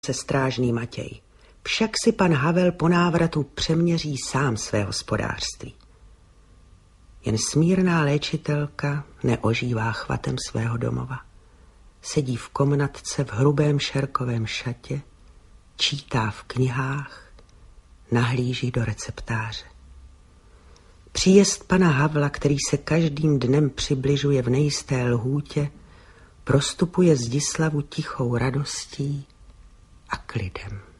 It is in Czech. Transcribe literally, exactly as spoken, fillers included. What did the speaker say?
se strážný Matěj. Však si pan Havel po návratu přeměří sám své hospodářství. Jen smírná léčitelka neožívá chvatem svého domova. Sedí v komnatce v hrubém šerkovém šatě, čítá v knihách, nahlíží do receptáře. Příjezd pana Havla, který se každým dnem přibližuje v nejisté lhůtě, prostupuje Zdislavu tichou radostí a klidem.